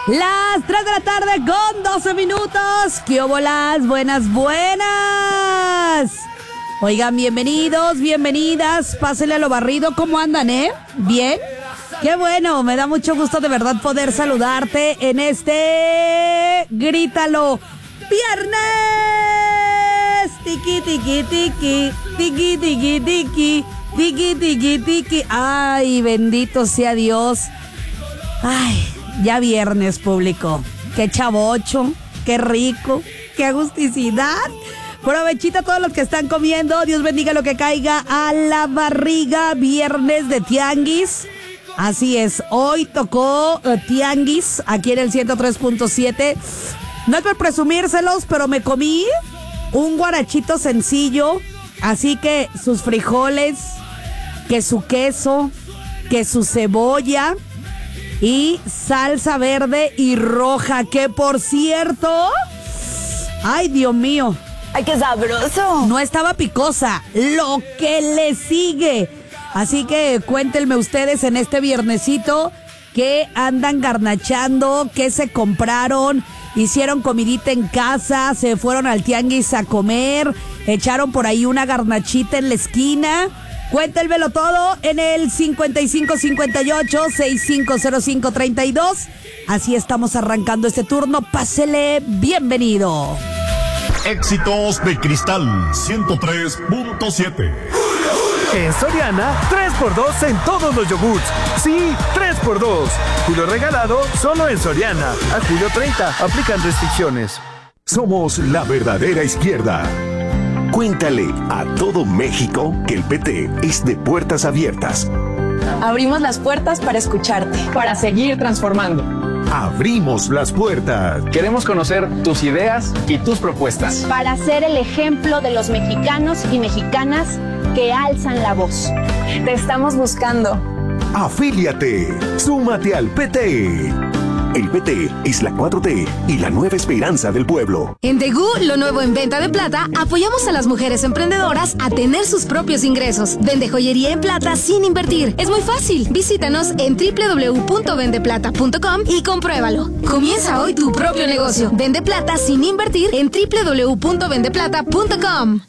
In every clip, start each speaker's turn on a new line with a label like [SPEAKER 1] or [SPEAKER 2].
[SPEAKER 1] Las 3 de la tarde con 12 minutos. ¿Qué óbolas? Buenas. Oigan, bienvenidos, bienvenidas. Pásenle a lo barrido. ¿Cómo andan, ¿Bien? Qué bueno, me da mucho gusto de verdad poder saludarte en este Grítalo Viernes. Tiki, tiki, tiki, tiki, tiki, tiki, tiki, tiki, tiki. Ay, bendito sea Dios. Ay, ya viernes, público. Qué chavocho, qué rico, qué agusticidad. Provechita a todos los que están comiendo. Dios bendiga lo que caiga a la barriga. Viernes de tianguis. Así es, hoy tocó tianguis aquí en el 103.7. No es por presumírselos, pero me comí un guarachito sencillo. Así que sus frijoles, que su queso, que su cebolla y salsa verde y roja. Que por cierto, ay Dios mío,
[SPEAKER 2] ¡ay, qué sabroso!
[SPEAKER 1] no estaba picosa, lo que le sigue. Así que cuéntenme ustedes en este viernesito qué andan garnachando, qué se compraron, hicieron comidita en casa, se fueron al tianguis a comer, echaron por ahí una garnachita en la esquina. Cuéntenmelo todo en el 5558-650532. Así estamos arrancando este turno. Pásele, bienvenido.
[SPEAKER 3] Éxitos de Cristal 103.7.
[SPEAKER 4] En Soriana, 3x2 en todos los yogurts. Sí, 3x2. Julio regalado solo en Soriana. A julio 30, aplican restricciones.
[SPEAKER 5] Somos la verdadera izquierda. Cuéntale a todo México que el PT es de puertas abiertas.
[SPEAKER 2] Abrimos las puertas para escucharte.
[SPEAKER 6] Para seguir transformando.
[SPEAKER 5] Abrimos las puertas.
[SPEAKER 6] Queremos conocer tus ideas y tus propuestas.
[SPEAKER 7] Para ser el ejemplo de los mexicanos y mexicanas que alzan la voz.
[SPEAKER 2] Te estamos buscando.
[SPEAKER 5] Afíliate. Súmate al PT. El PT es la 4T y la nueva esperanza del pueblo.
[SPEAKER 8] En Tegu, lo nuevo en venta de plata, apoyamos a las mujeres emprendedoras a tener sus propios ingresos. Vende joyería en plata sin invertir. Es muy fácil. Visítanos en www.vendeplata.com y compruébalo. Comienza hoy tu propio negocio. Vende plata sin invertir en www.vendeplata.com.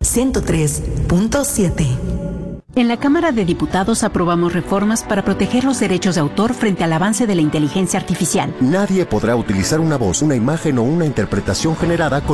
[SPEAKER 9] 103.7. En la Cámara de Diputados aprobamos reformas para proteger los derechos de autor frente al avance de la inteligencia artificial.
[SPEAKER 10] Nadie podrá utilizar una voz, una imagen o una interpretación generada con